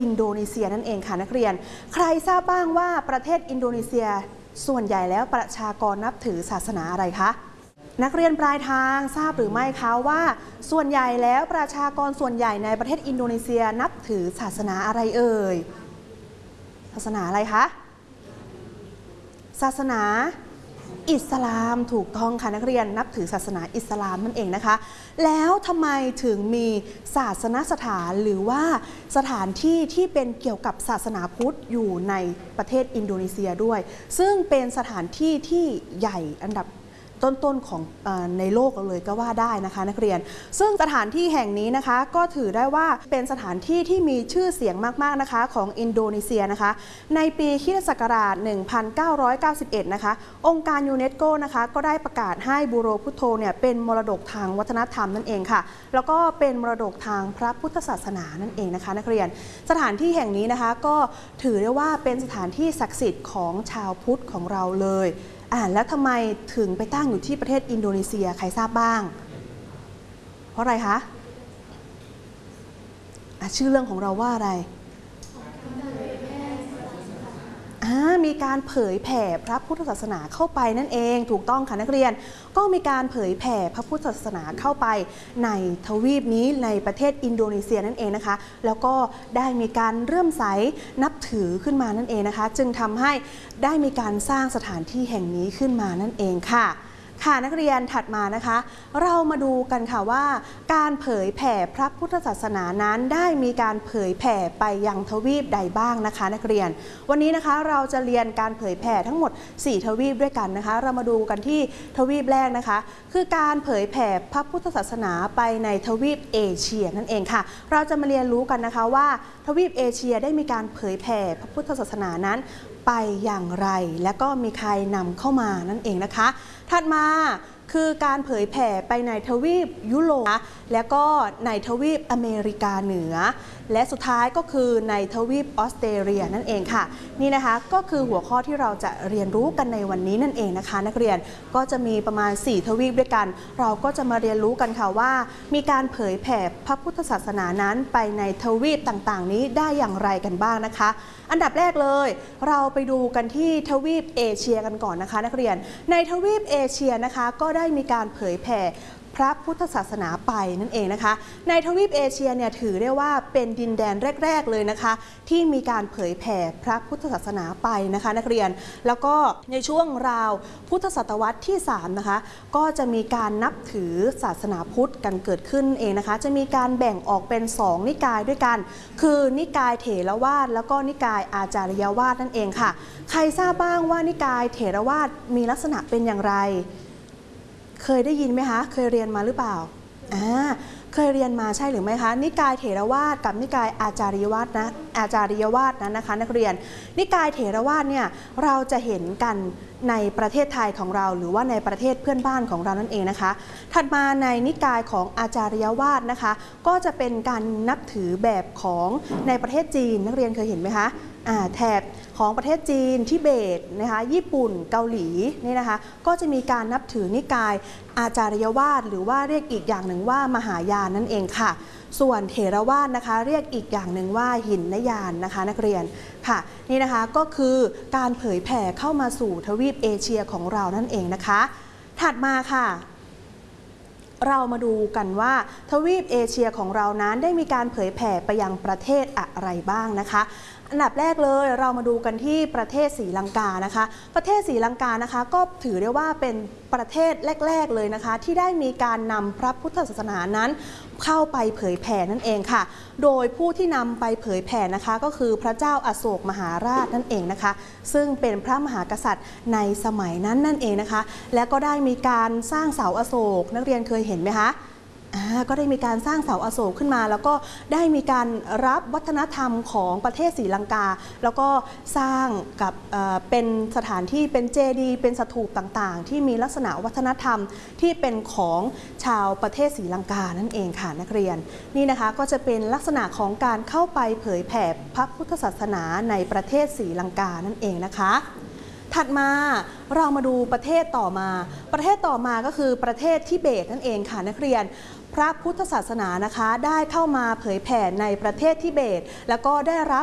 อินโดนีเซียนั่นเองค่ะนักเรียนใครทราบบ้างว่าประเทศอินโดนีเซียส่วนใหญ่แล้วประชากรนับถือศาสนาอะไรคะนักเรียนปลายทางทราบหรือไม่คะว่าส่วนใหญ่แล้วประชากรส่วนใหญ่ในประเทศอินโดนีเซียนับถือศาสนาอะไรเอ่ยศาสนาอะไรคะศาสนาอิสลามถูกต้องค่ะนักเรียนนับถือศาสนาอิสลามนั่นเองนะคะแล้วทำไมถึงมีศาสนสถานหรือว่าสถานที่ที่เป็นเกี่ยวกับศาสนาพุทธอยู่ในประเทศอินโดนีเซียด้วยซึ่งเป็นสถานที่ที่ใหญ่อันดับต้นๆของในโลกเลยก็ว่าได้นะคะนักเรียนซึ่งสถานที่แห่งนี้นะคะก็ถือได้ว่าเป็นสถานที่ที่มีชื่อเสียงมากๆนะคะของอินโดนีเซียนะคะในปีค.ศ. 1991นะคะองค์การยูเนสโกนะคะก็ได้ประกาศให้บูโรพุทโธเนี่ยเป็นมรดกทางวัฒนธรรมนั่นเองค่ะแล้วก็เป็นมรดกทางพระพุทธศาสนานั่นเองนะคะนักเรียนสถานที่แห่งนี้นะคะก็ถือได้ว่าเป็นสถานที่ศักดิ์สิทธิ์ของชาวพุทธของเราเลยแล้วทำไมถึงไปตั้งอยู่ที่ประเทศอินโดนีเซียใครทราบบ้างเพราะอะไรคะชื่อเรื่องของเราว่าอะไรมีการเผยแผ่พระพุทธศาสนาเข้าไปนั่นเองถูกต้องค่ะนักเรียนก็มีการเผยแผ่พระพุทธศาสนาเข้าไปในทวีปนี้ในประเทศอินโดนีเซียนั่นเองนะคะแล้วก็ได้มีการเริ่มใสนับถือขึ้นมานั่นเองนะคะจึงทำให้ได้มีการสร้างสถานที่แห่งนี้ขึ้นมานั่นเองค่ะนักเรียนถัดมานะคะเรามาดูกันค่ะว่าการเผยแผ่พระพุทธศาสนานั้นได้มีการเผยแผ่ไปยังทวีปใดบ้างนะคะนักเรียนวันนี้นะคะเราจะเรียนการเผยแผ่ทั้งหมด4ทวีปด้วยกันนะคะเรามาดูกันที่ทวีปแรกนะคะคือการเผยแผ่พระพุทธศาสนาไปในทวีปเอเชียนั่นเองค่ะเราจะมาเรียนรู้กันนะคะว่าทวีปเอเชียได้มีการเผยแผ่พระพุทธศาสนานั้นไปอย่างไรและก็มีใครนำเข้ามานั่นเองนะคะถัดมาคือการเผยแผ่ไปในทวีปยุโรปและก็ในทวีปอเมริกาเหนือและสุดท้ายก็คือในทวีปออสเตรเลียนั่นเองค่ะนี่นะคะก็คือหัวข้อที่เราจะเรียนรู้กันในวันนี้นั่นเองนะคะนักเรียนก็จะมีประมาณ4ทวีปด้วยกันเราก็จะมาเรียนรู้กันค่ะว่ามีการเผยแผ่พระพุทธศาสนานั้นไปในทวีปต่างๆนี้ได้อย่างไรกันบ้างนะคะอันดับแรกเลยเราไปดูกันที่ทวีปเอเชียกันก่อนนะคะนักเรียนในทวีปเอเชียนะคะก็ได้มีการเผยแผ่พระพุทธศาสนาไปนั่นเองนะคะในทวีปเอเชียเนี่ยถือได้ว่าเป็นดินแดนแรกๆเลยนะคะที่มีการเผยแผ่พระพุทธศาสนาไปนะคะนักเรียนแล้วก็ในช่วงราวพุทธศตวรรษที่3นะคะก็จะมีการนับถือศาสนาพุทธกันเกิดขึ้นเองนะคะจะมีการแบ่งออกเป็น2นิกายด้วยกันคือนิกายเถรวาทแล้วก็นิกายอาจาริยวาทนั่นเองค่ะใครทราบบ้างว่านิกายเถรวาทมีลักษณะเป็นอย่างไรเคยได้ยินไหมคะเคยเรียนมาหรือเปล่าเคยเรียนมาใช่หรือไม่คะนิกายเถรวาทกับนิกายอาจาริยวาทนั้นนะคะนักเรียนนิกายเถรวาทเนี่ยเราจะเห็นกันในประเทศไทยของเราหรือว่าในประเทศเพื่อนบ้านของเรานั่นเองนะคะถัดมาในนิกายของอาจาริยวาทนะคะก็จะเป็นการนับถือแบบของในประเทศจีนนักเรียนเคยเห็นไหมคะแถบของประเทศจีนทิเบตนะคะญี่ปุ่นเกาหลีนี่นะคะก็จะมีการนับถือนิกายอาจาริยวาทหรือว่าเรียกอีกอย่างหนึ่งว่ามหายานนั่นเองค่ะส่วนเถรวาทนะคะเรียกอีกอย่างหนึ่งว่าหินยานนะคะนักเรียนค่ะนี่นะคะก็คือการเผยแผ่เข้ามาสู่ทวีปเอเชียของเรานั่นเองนะคะถัดมาค่ะเรามาดูกันว่าทวีปเอเชียของเรานั้นได้มีการเผยแผ่ไปยังประเทศอะไรบ้างนะคะอันดับแรกเลยเรามาดูกันที่ประเทศศรีลังกานะคะประเทศศรีลังกานะคะก็ถือได้ว่าเป็นประเทศแรกๆเลยนะคะที่ได้มีการนำพระพุทธศาสนานั้นเข้าไปเผยแผ่นั่นเองค่ะโดยผู้ที่นำไปเผยแผ่นะคะก็คือพระเจ้าอโศกมหาราชนั่นเองนะคะซึ่งเป็นพระมหากษัตริย์ในสมัยนั้นนั่นเองนะคะและก็ได้มีการสร้างเสาอโศกนักเรียนเคยเห็นไหมคะก็ได้มีการสร้างเสาอโศกขึ้นมาแล้วก็ได้มีการรับวัฒนธรรมของประเทศศรีลังกาแล้วก็สร้างกับเป็นสถานที่เป็นเจดีย์เป็นสถูปต่างๆที่มีลักษณะวัฒนธรรมที่เป็นของชาวประเทศศรีลังกานั่นเองค่ะนักเรียนนี่นะคะก็จะเป็นลักษณะของการเข้าไปเผยแผ่พระพุทธศาสนาในประเทศศรีลังกานั่นเองนะคะถัดมาเรามาดูประเทศต่อมา ประเทศต่อมาก็คือประเทศทิเบตนั่นเองค่ะนักเรียน พระพุทธศาสนานะคะได้เข้ามาเผยแผ่ในประเทศทิเบตแล้วก็ได้รับ